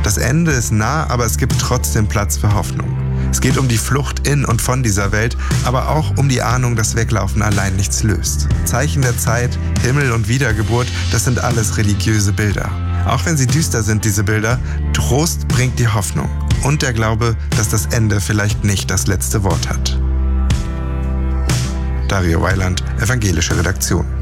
Das Ende ist nah, aber es gibt trotzdem Platz für Hoffnung. Es geht um die Flucht in und von dieser Welt, aber auch um die Ahnung, dass Weglaufen allein nichts löst. Zeichen der Zeit, Himmel und Wiedergeburt, das sind alles religiöse Bilder. Auch wenn sie düster sind, diese Bilder, Trost bringt die Hoffnung und der Glaube, dass das Ende vielleicht nicht das letzte Wort hat. Dario Weiland, Evangelische Redaktion.